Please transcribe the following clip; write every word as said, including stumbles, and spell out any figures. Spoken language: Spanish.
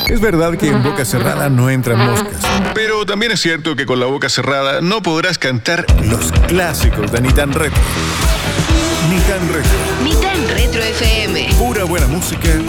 Es verdad que en boca cerrada no entran moscas, Pero también es cierto que con la boca cerrada no podrás cantar. los clásicos de Ni Tan Retro. Ni Tan Retro. Ni tan retro F M. Pura buena música